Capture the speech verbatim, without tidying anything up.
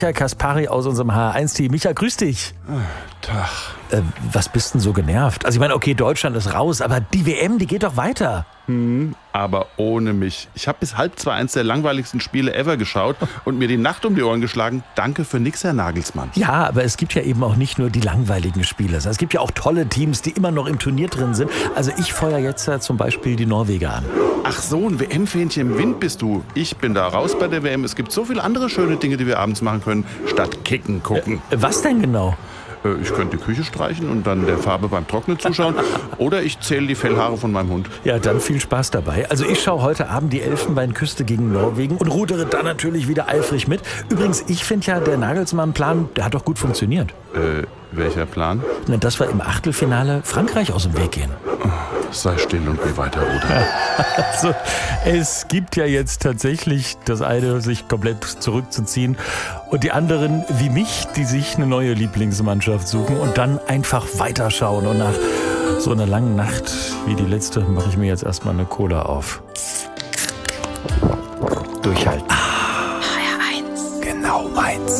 Michael Kaspari aus unserem H eins Team. Micha, grüß dich. Tag. Äh, was bist denn so genervt? Also ich meine, okay, Deutschland ist raus, aber die W M, die geht doch weiter. Hm, aber ohne mich. Ich habe bis halb zwei eins der langweiligsten Spiele ever geschaut und mir die Nacht um die Ohren geschlagen. Danke für nix, Herr Nagelsmann. Ja, aber es gibt ja eben auch nicht nur die langweiligen Spiele. Es gibt ja auch tolle Teams, die immer noch im Turnier drin sind. Also ich feuer jetzt äh, zum Beispiel die Norweger an. Ach so, ein W M-Fähnchen im Wind bist du. Ich bin da raus bei der W M. Es gibt so viele andere schöne Dinge, die wir abends machen können, statt kicken gucken. Äh, was denn genau? Ich könnte die Küche streichen und dann der Farbe beim Trocknen zuschauen. Oder ich zähle die Fellhaare von meinem Hund. Ja, dann viel Spaß dabei. Also ich schaue heute Abend die Elfenbeinküste gegen Norwegen und rudere dann natürlich wieder eifrig mit. Übrigens, ich finde ja, der Nagelsmann-Plan, der hat doch gut funktioniert. Äh, welcher Plan? Na, dass wir im Achtelfinale Frankreich aus dem Weg gehen. Sei still und geh weiter, Ruder. Also, es gibt ja jetzt tatsächlich das eine, sich komplett zurückzuziehen und die anderen, wie mich, die sich eine neue Lieblingsmannschaft suchen und dann einfach weiterschauen. Und nach so einer langen Nacht wie die letzte mache ich mir jetzt erstmal eine Cola auf. Durchhalten. H R eins. Genau meins.